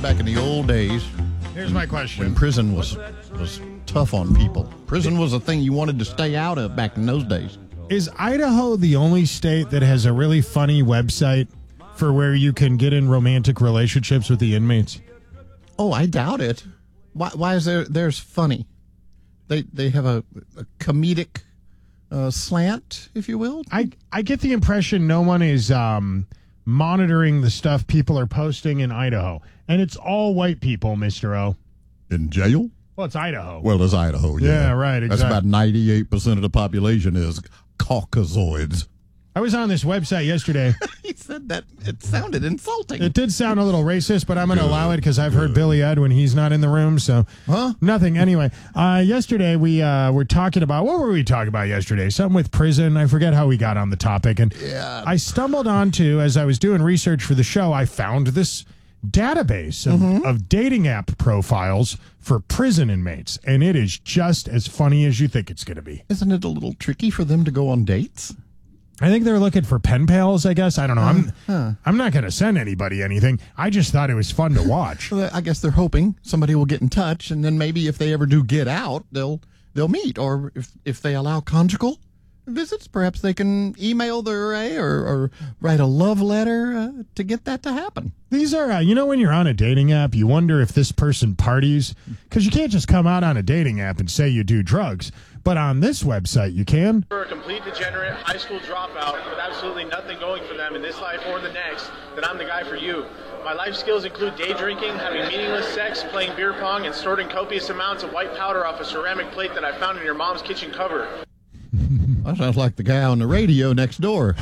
back in the old days. Here's my When question. prison was tough on people. Prison was a thing you wanted to stay out of back in those days. Is Idaho the only state that has a really funny website for where you can get in romantic relationships with the inmates? Oh, I doubt it. Why is there's funny? They have a comedic slant, if you will. I get the impression no one is monitoring the stuff people are posting in Idaho. And it's all white people, Mr. O. In jail? Well, it's Idaho. Well, it's Idaho, yeah. Yeah, right, That's exactly. about 98% of the population is Caucasoids. I was on this website yesterday. He said that. It sounded insulting. It did sound a little racist, but I'm going to allow it because I've heard Billy Ed when he's not in the room. So nothing. Anyway, yesterday we were talking about, what were we talking about yesterday? Something with prison. I forget how we got on the topic. And I stumbled onto, as I was doing research for the show, I found this database of dating app profiles for prison inmates. And it is just as funny as you think it's going to be. Isn't it a little tricky for them to go on dates? I think they're looking for pen pals, I guess. I don't know. I'm not going to send anybody anything. I just thought it was fun to watch. Well, I guess they're hoping somebody will get in touch, and then maybe if they ever do get out, they'll meet. Or if they allow conjugal visits, perhaps they can email their array or write a love letter to get that to happen. These are, when you're on a dating app, you wonder if this person parties, because you can't just come out on a dating app and say you do drugs. But on this website, you can. For a complete degenerate high school dropout with absolutely nothing going for them in this life or the next, then I'm the guy for you. My life skills include day drinking, having meaningless sex, playing beer pong, and snorting copious amounts of white powder off a ceramic plate that I found in your mom's kitchen cupboard. That sounds like the guy on the radio next door.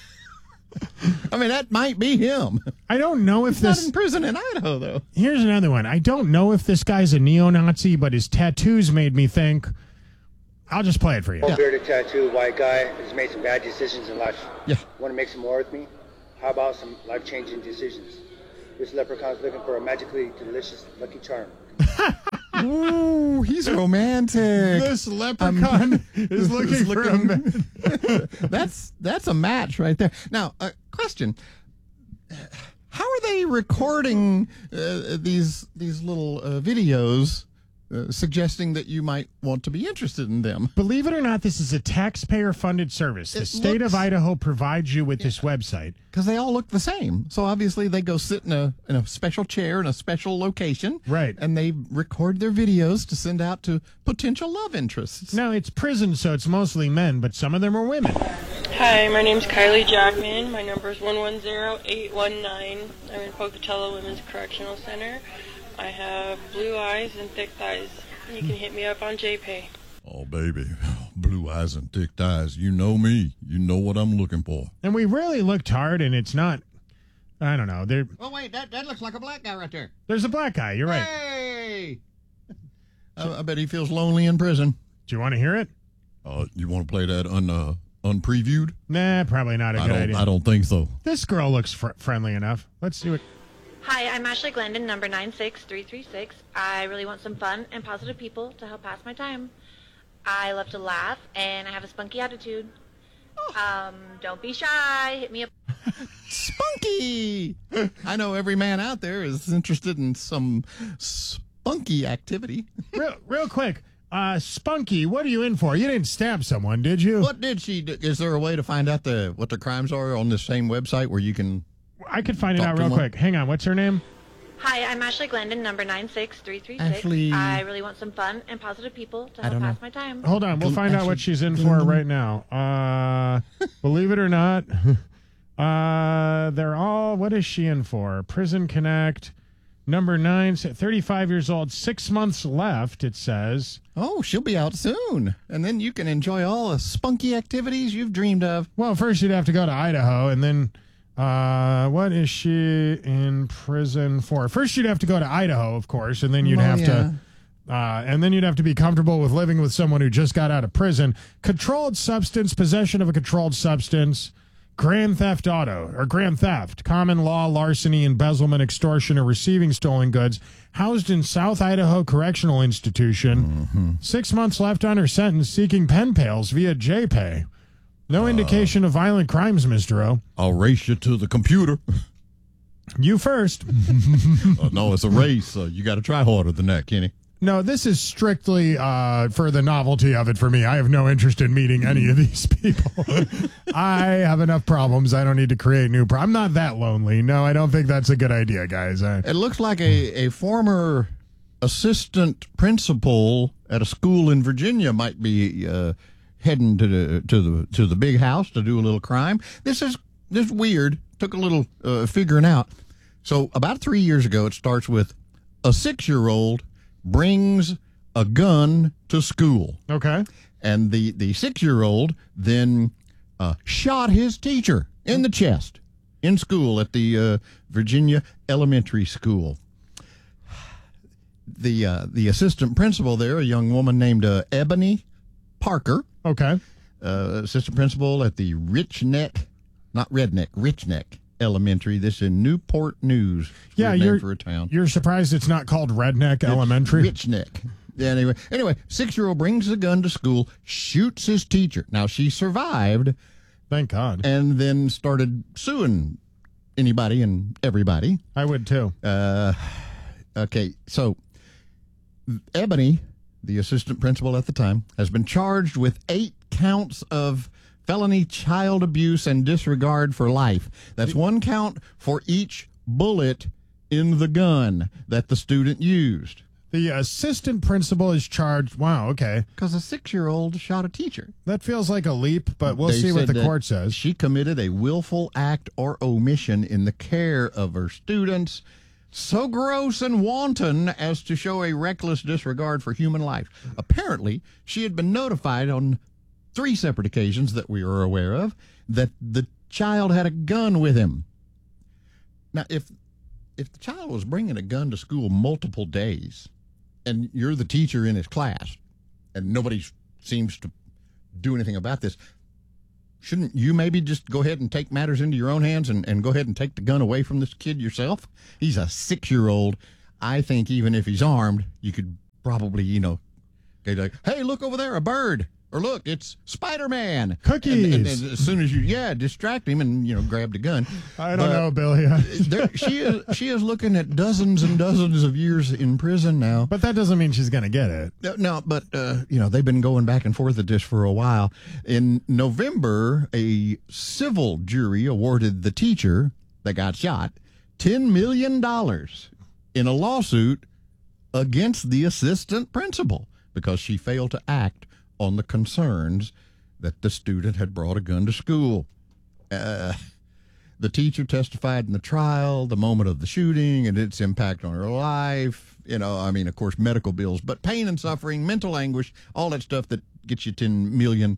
I mean, that might be him. I don't know if He's not in prison in Idaho, though. Here's another one. I don't know if this guy's a neo-Nazi, but his tattoos made me think. I'll just play it for you. Bearded tattoo, white guy, has made some bad decisions in life. Yeah. Want to make some more with me? How about some life-changing decisions? This leprechaun's looking for a magically delicious Lucky Charm. Ooh, he's romantic. This leprechaun is looking for a man. That's a match right there. Now, question. How are they recording these little videos suggesting that you might want to be interested in them? Believe it or not, this is a taxpayer-funded service. The state of Idaho provides you with this website. Because they all look the same. So obviously they go sit in a special chair in a special location. Right. And they record their videos to send out to potential love interests. Now, it's prison, so it's mostly men, but some of them are women. Hi, my name's Kylie Jackman. My number is 110-819. I'm in Pocatello Women's Correctional Center. I have blue eyes and thick thighs. You can hit me up on JPay. Oh, baby. Blue eyes and thick thighs. You know me. You know what I'm looking for. And we really looked hard, and it's not, I don't know. Oh, wait, that looks like a black guy right there. There's a black guy. You're right. Hey! I bet he feels lonely in prison. Do you want to hear it? You want to play that unpreviewed? Nah, probably not a good idea. I don't think so. This girl looks friendly enough. Let's do it. Hi, I'm Ashley Glendon, number 96336. I really want some fun and positive people to help pass my time. I love to laugh, and I have a spunky attitude. Don't be shy. Hit me up. Spunky! I know every man out there is interested in some spunky activity. Real quick. Spunky, what are you in for? You didn't stab someone, did you? What did she do? Is there a way to find out what the crimes are on this same website where you can... I could find it out real quick. Hang on. What's her name? Hi, I'm Ashley Glendon, number 96336. Ashley... I really want some fun and positive people to help pass my time. Hold on. We'll find out what she's in for right now. Believe it or not, they're all... What is she in for? Prison Connect, number 9, 35 years old, 6 months left, it says. Oh, she'll be out soon. And then you can enjoy all the spunky activities you've dreamed of. Well, first you'd have to go to Idaho, and then... what is she in prison for? First, you'd have to go to Idaho, of course, and then you'd have to be comfortable with living with someone who just got out of prison. Controlled substance, possession of a controlled substance, grand theft, common law, larceny, embezzlement, extortion, or receiving stolen goods. Housed in South Idaho Correctional Institution. 6 months left on her sentence, seeking pen pals via JPay. No indication of violent crimes, Mr. O. I'll race you to the computer. You first. No, it's a race. You got to try harder than that, Kenny. No, this is strictly for the novelty of it for me. I have no interest in meeting any of these people. I have enough problems. I don't need to create new problems. I'm not that lonely. No, I don't think that's a good idea, guys. It looks like a former assistant principal at a school in Virginia might be heading to the big house to do a little crime. This is weird. Took a little figuring out. So about 3 years ago, it starts with a 6-year-old brings a gun to school. Okay. And the 6-year-old then shot his teacher in the chest in school at the Virginia elementary school. The assistant principal there, a young woman named Ebony Parker. Okay. Assistant principal at the Richneck Elementary. This in Newport News. Yeah, for a town. You're surprised it's not called Redneck Elementary? Richneck. Anyway, 6-year-old brings a gun to school, shoots his teacher. Now, she survived. Thank God. And then started suing anybody and everybody. I would too. Okay, so Ebony, the assistant principal at the time, has been charged with 8 counts of felony child abuse and disregard for life. That's 1 count for each bullet in the gun that the student used. The assistant principal is charged. Wow, okay. Because a 6-year-old shot a teacher. That feels like a leap, but we'll see what the court says. She committed a willful act or omission in the care of her students, so gross and wanton as to show a reckless disregard for human life. Apparently, she had been notified on 3 separate occasions that we are aware of that the child had a gun with him. Now, if the child was bringing a gun to school multiple days and you're the teacher in his class and nobody seems to do anything about this, shouldn't you maybe just go ahead and take matters into your own hands and go ahead and take the gun away from this kid yourself? He's a 6-year-old. I think even if he's armed, you could probably, go like, hey, look over there, a bird. Or look, it's Spider-Man. Cookies. And as soon as you, distract him and, grab the gun. I don't know, Billy. She is looking at dozens and dozens of years in prison now. But that doesn't mean she's going to get it. No, but, they've been going back and forth at this for a while. In November, a civil jury awarded the teacher that got shot $10 million in a lawsuit against the assistant principal because she failed to act on the concerns that the student had brought a gun to school. The teacher testified in the trial, the moment of the shooting and its impact on her life. Of course, medical bills, but pain and suffering, mental anguish, all that stuff that gets you $10 million.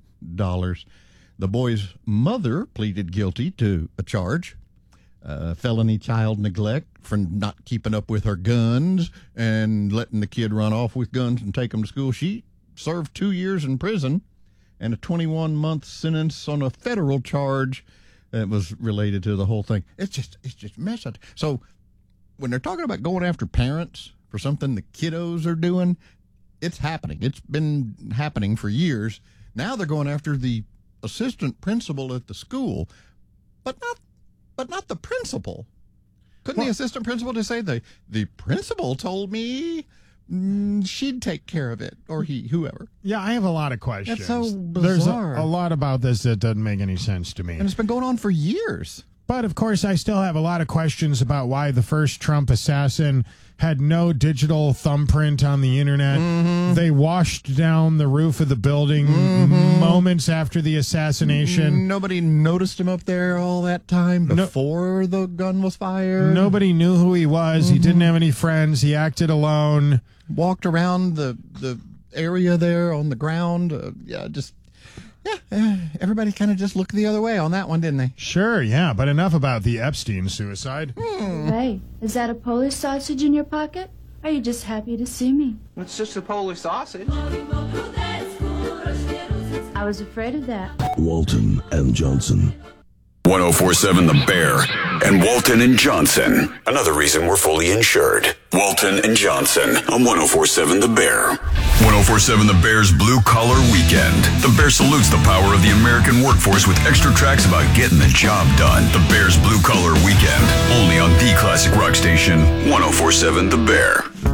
The boy's mother pleaded guilty to a charge, felony child neglect for not keeping up with her guns and letting the kid run off with guns and take them to school. She served 2 years in prison and a 21-month sentence on a federal charge that was related to the whole thing. It's just mess up. So when they're talking about going after parents for something the kiddos are doing, it's happening. It's been happening for years. Now they're going after the assistant principal at the school, but not the principal. Couldn't the assistant principal just say the principal told me she'd take care of it, or whoever? Yeah, I have a lot of questions. That's so bizarre. There's a lot about this that doesn't make any sense to me. And it's been going on for years. But, of course, I still have a lot of questions about why the first Trump assassin had no digital thumbprint on the internet. Mm-hmm. They washed down the roof of the building moments after the assassination. Nobody noticed him up there all that time before the gun was fired. Nobody knew who he was. He didn't have any friends. He acted alone. Walked around the area there on the ground. Everybody kind of just looked the other way on that one, didn't they? Sure, yeah, but enough about the Epstein suicide. Hey, is that a Polish sausage in your pocket? Or are you just happy to see me? It's just a Polish sausage. I was afraid of that. Walton and Johnson. 1047 The Bear, and Walton and Johnson. Another reason we're fully insured. Walton and Johnson on 1047 The Bear. 1047 The Bear's Blue Collar Weekend. The Bear salutes the power of the American workforce with extra tracks about getting the job done. The Bear's Blue Collar Weekend. Only on the classic rock station, 1047 The Bear.